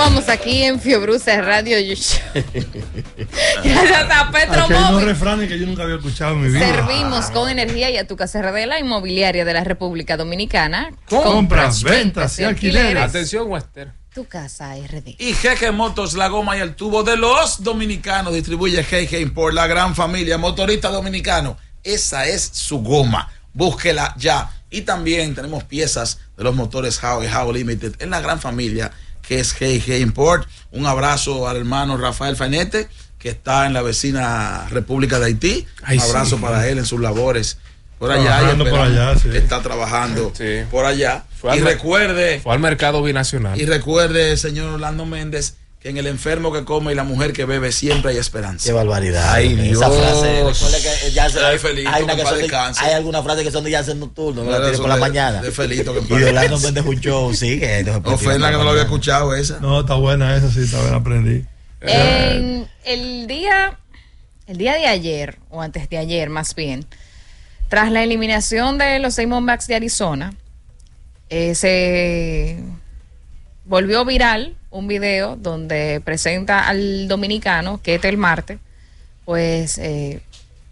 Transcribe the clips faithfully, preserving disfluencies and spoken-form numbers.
Continuamos aquí en Fiebruce Radio Show. Gracias a Petro Aquí hay unos Móvil. refranes que yo nunca había escuchado en mi vida. Servimos con energía y a tu casa R D, la inmobiliaria de la República Dominicana. Compras, ventas y alquileres. Atención, Wester. Tu casa R D. Y Jeje Motos, la goma y el tubo de los dominicanos. Distribuye Jeje Import, la gran familia motorista dominicano. Esa es su goma. Búsquela ya. Y también tenemos piezas de los motores How y How Limited en la gran familia que es Jeje Import. Un abrazo al hermano Rafael Fainete, que está en la vecina República de Haití. Ay, Un abrazo sí. para él en sus labores. Por allá, Trabajando y por allá, sí. está trabajando Sí. por allá. Fue Y al- recuerde, Fue al mercado binacional. y recuerde, señor Orlando Méndez, que en el enfermo que come y la mujer que bebe siempre hay esperanza. Qué barbaridad. Ay, Esa Dios. frase, recuerda que ya se- Ay, Felito, hay, una que que en paz son de- descanse. hay algunas frases que son de Yacen Nocturno, no Claro, la tiene eso por la de- mañana. de Felito, que en y paz de Orlando descanse. Méndez escuchó, sigue. entonces, pues, Ofenda que no lo había escuchado esa. No, está buena esa, sí, está bien, aprendí. En el día, el día de ayer, o antes de ayer más bien, tras la eliminación de los Diamondbacks de Arizona, eh, se volvió viral un video donde presenta al dominicano Ketel Marte, pues eh,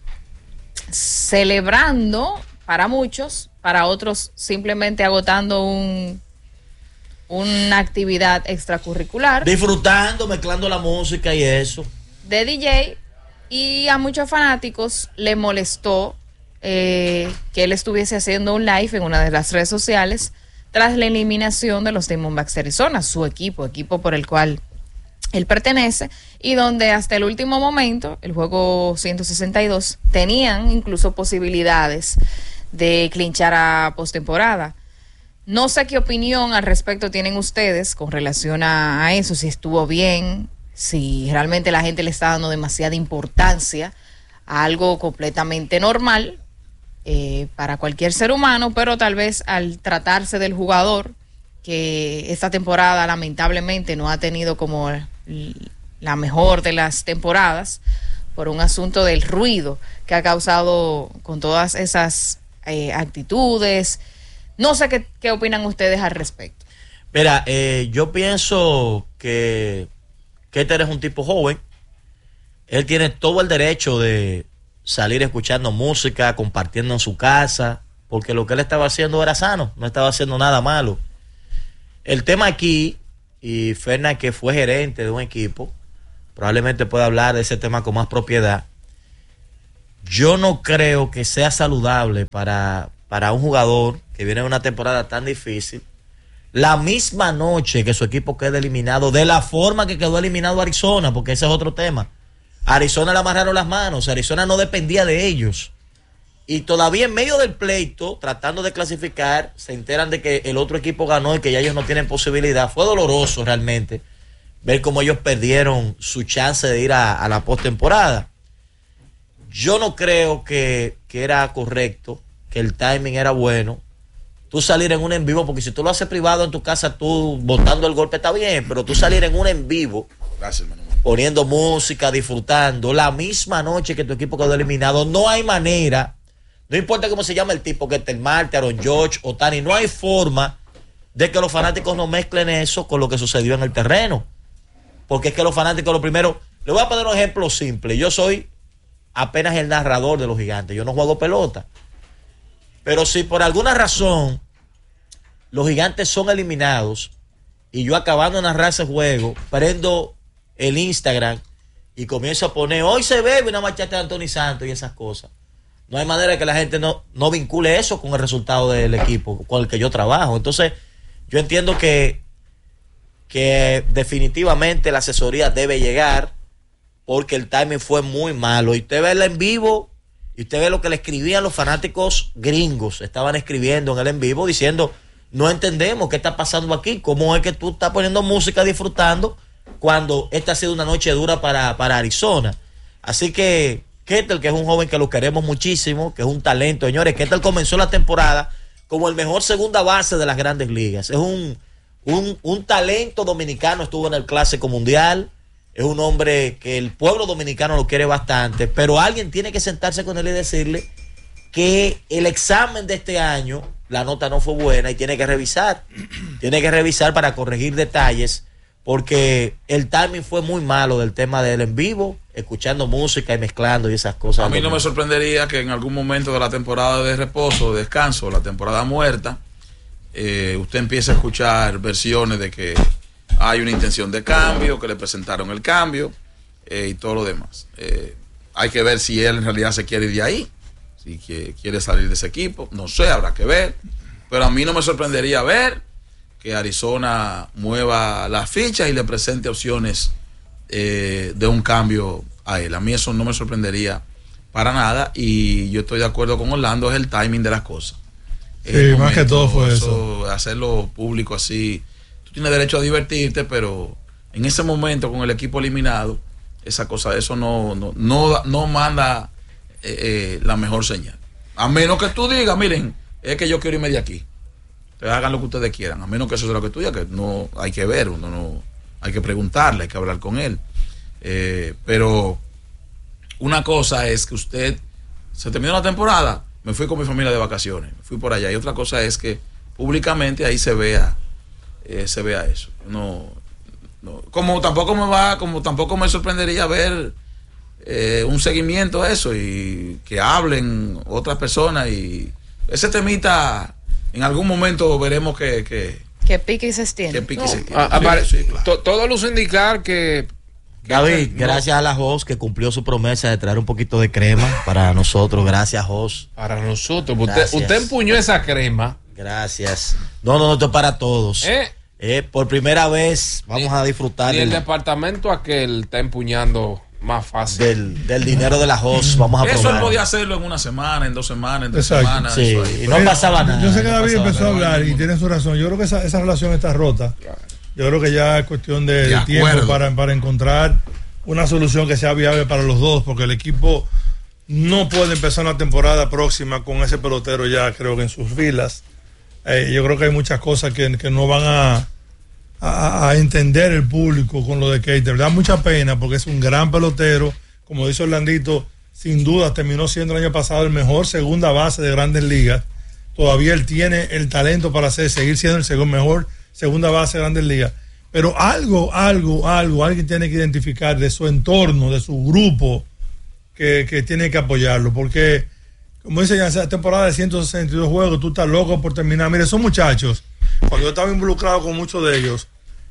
celebrando para muchos, para otros simplemente agotando un una actividad extracurricular Disfrutando, mezclando la música y eso. de D J, y a muchos fanáticos le molestó eh, que él estuviese haciendo un live en una de las redes sociales tras la eliminación de los Diamondbacks de Arizona, su equipo, equipo por el cual él pertenece, y donde hasta el último momento, el juego ciento sesenta y dos, tenían incluso posibilidades de clinchar a postemporada. No sé qué opinión al respecto tienen ustedes con relación a, a eso, si estuvo bien, si realmente la gente le está dando demasiada importancia a algo completamente normal eh, para cualquier ser humano, pero tal vez al tratarse del jugador, que esta temporada lamentablemente no ha tenido como la mejor de las temporadas, por un asunto del ruido que ha causado con todas esas eh, actitudes. No sé qué, qué opinan ustedes al respecto. Mira, eh, yo pienso que Keter es un tipo joven. Él tiene todo el derecho de salir escuchando música, compartiendo en su casa, porque lo que él estaba haciendo era sano, no estaba haciendo nada malo. El tema aquí, y Fernan, que fue gerente de un equipo, probablemente pueda hablar de ese tema con más propiedad. Yo no creo que sea saludable para, para un jugador que viene de una temporada tan difícil, la misma noche que su equipo quede eliminado, de la forma que quedó eliminado Arizona, porque ese es otro tema. Arizona le amarraron las manos, Arizona no dependía de ellos. Y todavía en medio del pleito, tratando de clasificar, se enteran de que el otro equipo ganó y que ya ellos no tienen posibilidad. Fue doloroso realmente ver cómo ellos perdieron su chance de ir a, a la postemporada. Yo no creo que, que era correcto, que el timing era bueno. Tú salir en un en vivo, porque si tú lo haces privado en tu casa, tú botando el golpe está bien, pero tú salir en un en vivo, Gracias, hermano. poniendo música, disfrutando, la misma noche que tu equipo quedó eliminado, no hay manera, no importa cómo se llama el tipo, que es el Marte, Aaron George, Otani, no hay forma de que los fanáticos no mezclen eso con lo que sucedió en el terreno. Porque es que los fanáticos, lo primero, le voy a poner un ejemplo simple. Yo soy apenas el narrador de los Gigantes, yo no juego pelota. Pero si por alguna razón los Gigantes son eliminados y yo acabando de narrar ese juego, prendo el Instagram y comienzo a poner, hoy se bebe una marchata de Anthony Santos y esas cosas. No hay manera de que la gente no, no vincule eso con el resultado del equipo con el que yo trabajo. Entonces, yo entiendo que, que definitivamente la asesoría debe llegar, porque el timing fue muy malo. Y usted verla en vivo, y usted ve lo que le escribían los fanáticos gringos. Estaban escribiendo en el en vivo diciendo, no entendemos qué está pasando aquí. ¿Cómo es que tú estás poniendo música disfrutando cuando esta ha sido una noche dura para, para Arizona? Así que Ketel, que es un joven que lo queremos muchísimo, que es un talento, señores. Ketel comenzó la temporada como el mejor segunda base de las grandes ligas. Es un, un, un talento dominicano, estuvo en el Clásico Mundial. Es un hombre que el pueblo dominicano lo quiere bastante, pero alguien tiene que sentarse con él y decirle que el examen de este año, la nota no fue buena y tiene que revisar. Tiene que revisar para corregir detalles, porque el timing fue muy malo del tema del en vivo, escuchando música y mezclando y esas cosas. A mí no me sorprendería que en algún momento de la temporada de reposo, de descanso, la temporada muerta, eh, usted empiece a escuchar versiones de que hay una intención de cambio, que le presentaron el cambio eh, y todo lo demás. Eh, hay que ver si él en realidad se quiere ir de ahí, si quiere salir de ese equipo, no sé, habrá que ver. Pero a mí no me sorprendería ver que Arizona mueva las fichas y le presente opciones eh, de un cambio a él. A mí eso no me sorprendería para nada y yo estoy de acuerdo con Orlando, es el timing de las cosas. Sí, el más momento, que todo fue eso, eso. Hacerlo público así, tú tienes derecho a divertirte, pero en ese momento con el equipo eliminado, esa cosa, eso no, no, no, no manda eh, eh, la mejor señal. A menos que tú digas, miren, es que yo quiero irme de aquí. Ustedes hagan lo que ustedes quieran, a menos que eso sea lo que tú digas, que no hay que ver, uno no hay que preguntarle, hay que hablar con él. Eh, pero una cosa es que usted se terminó la temporada, me fui con mi familia de vacaciones, me fui por allá, y otra cosa es que públicamente ahí se vea eh, se vea eso. No, no, como tampoco me va, como tampoco me sorprendería ver eh, un seguimiento a eso y que hablen otras personas y ese temita en algún momento veremos que que, que pique y se extiende. Que pique no, y se extiende. A, a, sí, sí, claro. to, todo luce indicar que, que David, no, gracias a la host que cumplió su promesa de traer un poquito de crema para nosotros. Gracias, host. Para nosotros. Usted, usted empuñó esa crema. Gracias. No, no, no, esto es para todos. ¿Eh? Eh, por primera vez vamos ni, a disfrutar. Y el del, departamento aquel está empuñando más fácil. Del, del dinero de la host. Vamos a eso probar. Él podía hacerlo en una semana, en dos semanas, en tres Exacto. semanas. Sí, eso ahí. y no pasaba nada. Yo sé que no David empezó nada. a hablar y tiene su razón. Yo creo que esa, esa relación está rota. Yo creo que ya es cuestión de, de de tiempo para, para encontrar una solución que sea viable para los dos, porque el equipo no puede empezar una temporada próxima con ese pelotero ya, creo que en sus filas. Eh, yo creo que hay muchas cosas que, que no van a, a, a entender el público con lo de Keiter. Da mucha pena porque es un gran pelotero. Como dice Orlandito, sin duda terminó siendo el año pasado el mejor segunda base de Grandes Ligas. Todavía él tiene el talento para hacer, seguir siendo el segundo mejor segunda base de Grandes Ligas. Pero algo, algo, algo, alguien tiene que identificar de su entorno, de su grupo, que, que tiene que apoyarlo. Porque, como dice ya, esa temporada de ciento sesenta y dos juegos, tú estás loco por terminar. Mire, esos muchachos, cuando yo estaba involucrado con muchos de ellos,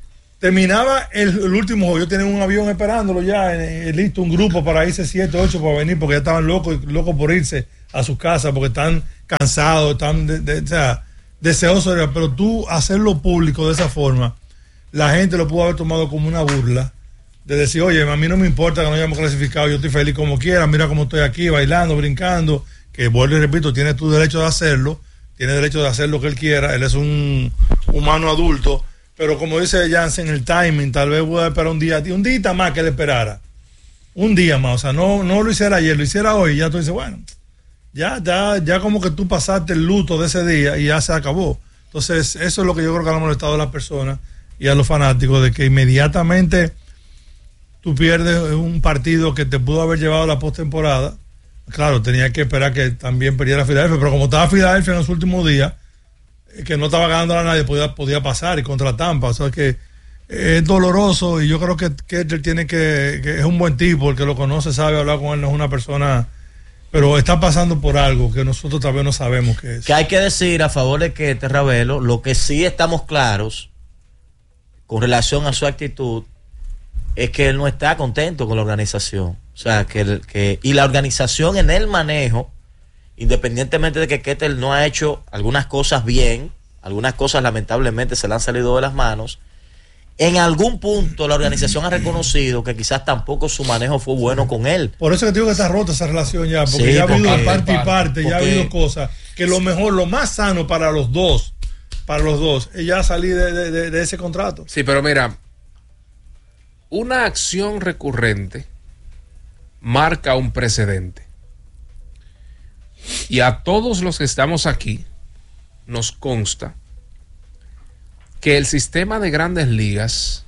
terminaba el, el último juego, yo tenía un avión esperándolo ya, en, en, listo, un grupo para irse siete, ocho para venir, porque ya estaban locos, locos por irse a sus casas, porque están cansados, están de, de, o sea, deseosos de, pero tú hacerlo público de esa forma, la gente lo pudo haber tomado como una burla, de decir, oye, a mí no me importa que no hayamos clasificado, yo estoy feliz como quiera, mira cómo estoy aquí, bailando, brincando, que vuelvo y repito, tiene tu derecho de hacerlo, tiene derecho de hacer lo que él quiera, él es un humano adulto, pero como dice Jansen, el timing, tal vez voy a esperar un día, un día más que él esperara, un día más, o sea, no, no lo hiciera ayer, lo hiciera hoy, y ya tú dices, bueno, ya, ya, ya como que tú pasaste el luto de ese día y ya se acabó. Entonces, eso es lo que yo creo que ha molestado a las personas y a los fanáticos, de que inmediatamente tú pierdes un partido que te pudo haber llevado a la postemporada. Claro, tenía que esperar que también perdiera Filadelfia, pero como estaba Filadelfia en los últimos días, que no estaba ganando a nadie, podía, podía pasar, y contra Tampa, o sea que es doloroso, y yo creo que, que él tiene que, que es un buen tipo, el que lo conoce sabe hablar con él, no es una persona, pero está pasando por algo que nosotros tal vez no sabemos qué es. Que hay que decir a favor de que Ravelo, lo que sí estamos claros con relación a su actitud es que él no está contento con la organización, o sea que, el, que y la organización en el manejo, independientemente de que Ketel no ha hecho algunas cosas bien, algunas cosas lamentablemente se le han salido de las manos, en algún punto la organización ha reconocido que quizás tampoco su manejo fue bueno con él. Por eso que te digo que está rota esa relación ya, porque Sí, ya ha habido porque, parte y parte, ya ha porque, habido cosas, que lo mejor, lo más sano para los dos, para los dos, es ya salir de, de, de, de ese contrato. Sí, pero mira, una acción recurrente marca un precedente. Y a todos los que estamos aquí nos consta que el sistema de Grandes Ligas,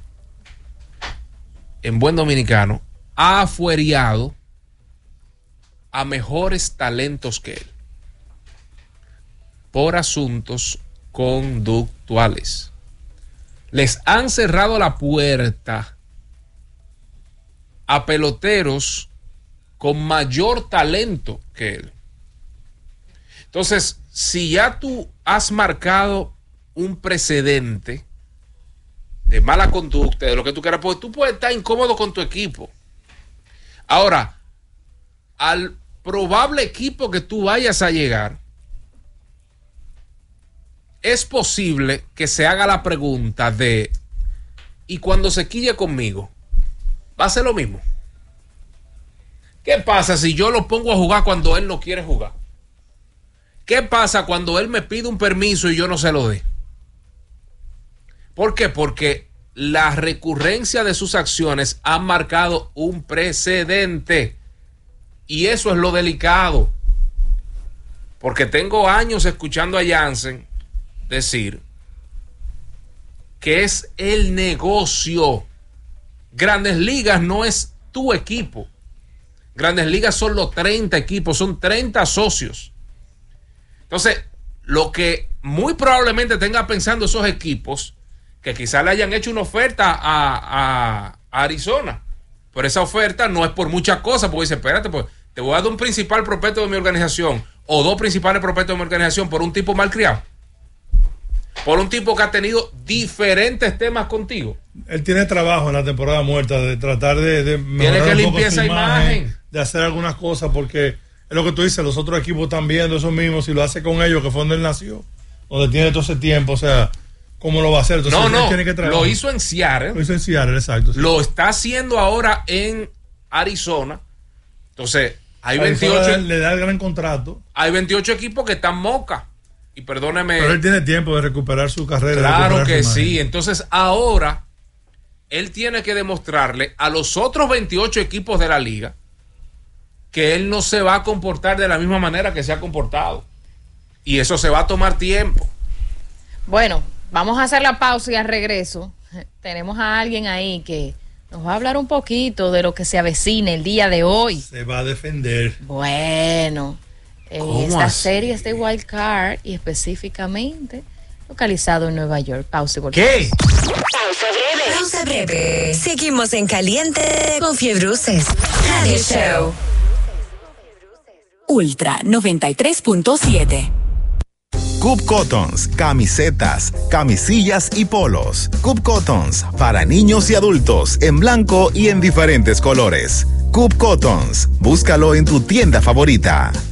en buen dominicano, ha afuereado a mejores talentos que él por asuntos conductuales. les han cerrado la puerta a peloteros con mayor talento que él. Entonces, si ya tú has marcado un precedente de mala conducta, de lo que tú quieras, pues tú puedes estar incómodo con tu equipo. Ahora, al probable equipo que tú vayas a llegar, es posible que se haga la pregunta de, ¿y cuando se quille conmigo? ¿Va a ser lo mismo? ¿Qué pasa si yo lo pongo a jugar cuando él no quiere jugar? ¿Qué pasa cuando él me pide un permiso y yo no se lo dé? ¿Por qué? Porque la recurrencia de sus acciones ha marcado un precedente. Y eso es lo delicado. Porque tengo años escuchando a Jansen decir que es el negocio. Grandes Ligas no es tu equipo. Grandes Ligas son los treinta equipos, son treinta socios. Entonces, lo que muy probablemente tenga pensando esos equipos, que quizás le hayan hecho una oferta a, a, a Arizona, pero esa oferta no es por muchas cosas, porque dice, espérate, pues te voy a dar un principal prospecto de mi organización o dos principales prospectos de mi organización por un tipo malcriado, por un tipo que ha tenido diferentes temas contigo. Él tiene trabajo en la temporada muerta de tratar de, de mejorar tiene que un limpiar poco su esa imagen, imagen, de hacer algunas cosas, porque es lo que tú dices, los otros equipos están viendo eso mismo, si lo hace con ellos, que fue donde él nació, donde tiene todo ese tiempo, o sea, ¿cómo lo va a hacer? Entonces, no, no, tiene que lo hizo en Seattle. Lo hizo en Seattle, exacto. Sí. Lo está haciendo ahora en Arizona. Entonces, hay veintiocho. Le da, le da el gran contrato. Hay veintiocho equipos que están moca. Y perdóneme. Pero él tiene tiempo de recuperar su carrera. Claro que sí. Entonces, ahora, él tiene que demostrarle a los otros veintiocho equipos de la liga que él no se va a comportar de la misma manera que se ha comportado. Y eso se va a tomar tiempo. Bueno, vamos a hacer la pausa y al regreso tenemos a alguien ahí que nos va a hablar un poquito de lo que se avecina el día de hoy. Se va a defender. Bueno, eh, esta así? serie es de Wild Card y específicamente localizado en Nueva York. Pausa y volvemos. ¿Qué? Pausa breve. Pausa breve. Seguimos en caliente con Fiebruces Radio Show. Ultra noventa y tres punto siete. Cub Cottons, camisetas, camisillas y polos. Cub Cottons, para niños y adultos, en blanco y en diferentes colores. Cub Cottons, búscalo en tu tienda favorita.